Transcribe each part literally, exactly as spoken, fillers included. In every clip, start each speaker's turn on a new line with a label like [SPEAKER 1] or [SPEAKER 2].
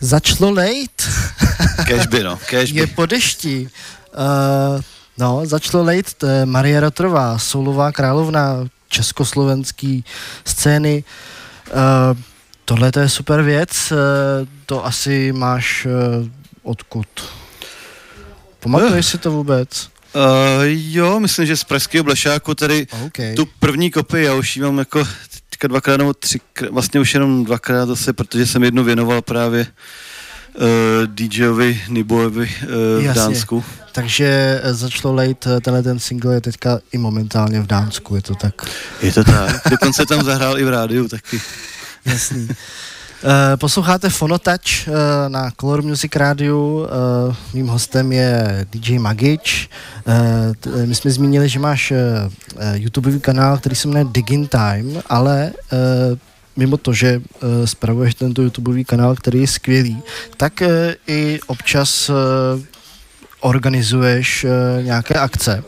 [SPEAKER 1] Začalo lejt.
[SPEAKER 2] Kežby, no, kežby.
[SPEAKER 1] Je po dešti. Uh, no, začalo lejt, to je Marie Rotrová, soulová královna československý scény. Uh, tohle to je super věc, uh, to asi máš uh, odkud? Pamatuješ uh. si to vůbec?
[SPEAKER 2] Uh, jo, myslím, že z pražského Blešáku tady okay. Tu první kopii, já už ji mám jako teďka dvakrát nebo třikrát, vlastně už jenom dvakrát zase, protože jsem jednu věnoval právě uh, DJovi Niboevi uh, v Dánsku.
[SPEAKER 1] Takže začalo lejt, tenhle ten single je teďka i momentálně v Dánsku, je to tak?
[SPEAKER 2] Je to tak, dokonce tam zahrál i v rádiu taky.
[SPEAKER 1] Jasný. Uh, posloucháte Phonotouch uh, na Color Music rádiu, uh, mým hostem je D J Magic. Uh, t- my jsme zmínili, že máš uh, YouTubeový kanál, který se jmenuje Digin Time, ale uh, mimo to, že uh, spravuješ tento YouTubeový kanál, který je skvělý, tak uh, i občas uh, organizuješ uh, nějaké akce.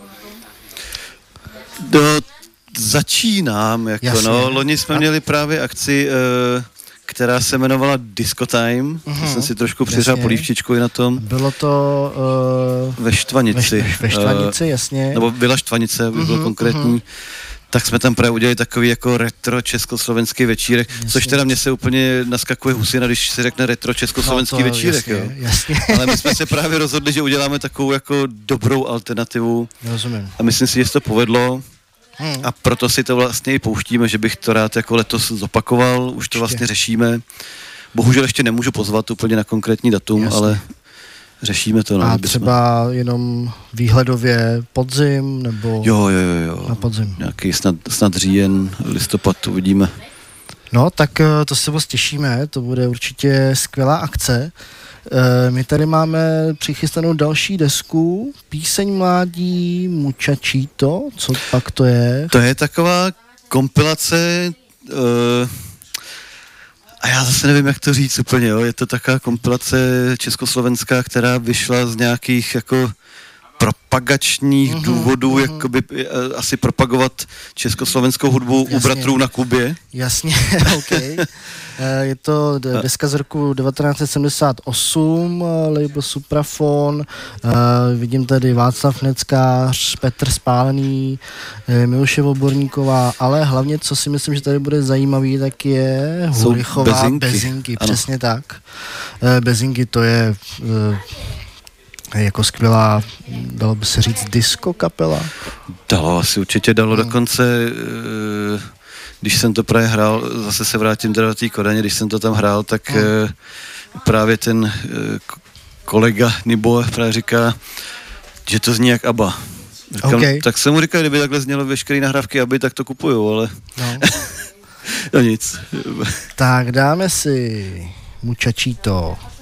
[SPEAKER 2] Do, začínám, jako Jasně. no, loni jsme A... měli právě akci uh, která se jmenovala Disco Time. Uh-huh. Jsem si trošku přiřál polívčičku i na tom.
[SPEAKER 1] Bylo to... Uh,
[SPEAKER 2] ve Štvanici.
[SPEAKER 1] Ve, ve Štvanici, uh, jasně.
[SPEAKER 2] Nebo byla Štvanice, aby uh-huh, bylo konkrétní. Uh-huh. Tak jsme tam právě udělali takový jako retro československý večírek, jasně. Což teda mě se úplně naskakuje husina, když se řekne retro československý no večírek,
[SPEAKER 1] jasně,
[SPEAKER 2] jo.
[SPEAKER 1] Jasně.
[SPEAKER 2] Ale my jsme se právě rozhodli, že uděláme takovou jako dobrou alternativu.
[SPEAKER 1] Rozumím.
[SPEAKER 2] A myslím si, že se to povedlo. Hmm. A proto si to vlastně i pouštíme, že bych to rád jako letos zopakoval, už to vlastně řešíme. Bohužel ještě nemůžu pozvat úplně na konkrétní datum, Jasně. ale řešíme to. No,
[SPEAKER 1] a třeba jsme... jenom výhledově podzim, nebo
[SPEAKER 2] jo, jo, jo, jo.
[SPEAKER 1] na podzim?
[SPEAKER 2] Nějaký snad, snad říjen, listopad, uvidíme.
[SPEAKER 1] No, tak to se moc těšíme, to bude určitě skvělá akce. My tady máme přichystanou další desku, Píseň mládí, Muchachito, co pak to je?
[SPEAKER 2] To je taková kompilace, uh, a já zase nevím, jak to říct úplně, jo. Je to taková kompilace československá, která vyšla z nějakých jako propagačních uh-huh, důvodů, uh-huh. jakoby uh, asi propagovat československou hudbu Jasně. u bratrů na Kubě.
[SPEAKER 1] Jasně, OK. Je to deska z roku devatenáct set sedmdesát osm, label Suprafon, vidím tady Václav Neckář, Petr Spálený, Miluše Oborníková, ale hlavně, co si myslím, že tady bude zajímavý, tak je Hulichová Bezinky, Bezinky přesně tak. Bezinky to je jako skvělá, dalo by se říct, disco kapela.
[SPEAKER 2] Dalo, asi určitě dalo, hmm. dokonce když jsem to právě hrál, zase se vrátím do té Kodaně, když jsem to tam hrál, tak hmm. e, právě ten e, kolega Nibo právě říká, že to zní jak ABBA. Říkám, okay. Tak jsem mu říkal, kdyby takhle znělo veškeré nahrávky ABBY, tak to kupuju, ale no,
[SPEAKER 1] no
[SPEAKER 2] nic.
[SPEAKER 1] Tak dáme si Muchachito.